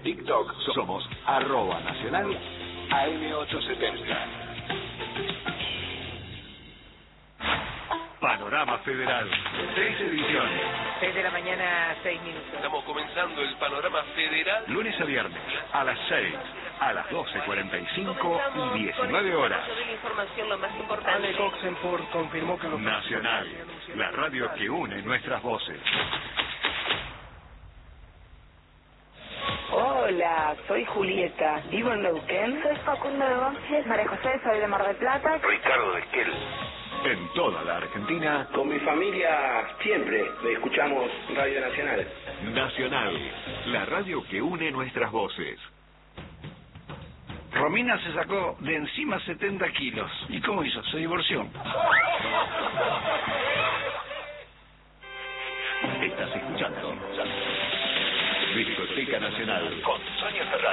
TikTok somos @nacional AM870. Panorama Federal, 6 ediciones. 6 de la mañana, 6 minutos. Estamos comenzando el Panorama Federal. Lunes a viernes, a las 6, a las 12:45 y 19 horas. La información, lo más importante. Ale Oxenford confirmó que Nacional, la radio que une nuestras voces. Hola, soy Julieta, vivo en Neuquén. Soy Facundo de González, María José, soy de Mar del Plata. Ricardo de Esquel. En toda la Argentina, con mi familia siempre escuchamos Radio Nacional. Nacional, la radio que une nuestras voces. Romina se sacó de encima 70 kilos. ¿Y cómo hizo? Se divorció. Estás escuchando Biblioteca Nacional con Sonia Ferrari.